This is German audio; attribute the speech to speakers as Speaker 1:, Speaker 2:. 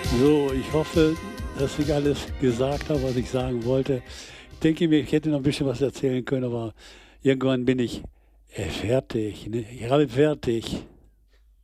Speaker 1: So, ich hoffe, dass ich alles gesagt habe, was ich sagen wollte. Ich denke mir, ich hätte noch ein bisschen was erzählen können, aber irgendwann bin ich fertig. Ne? Ich habe fertig.